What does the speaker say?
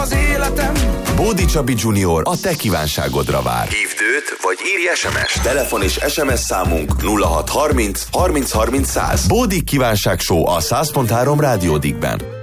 az életem. Bódi Csabi Junior a te kívánságodra vár. Hívd őt, vagy írj SMS. Telefon és SMS számunk 0630 30 30 100. Bódi kívánság show a 100.3 Rádiódikben.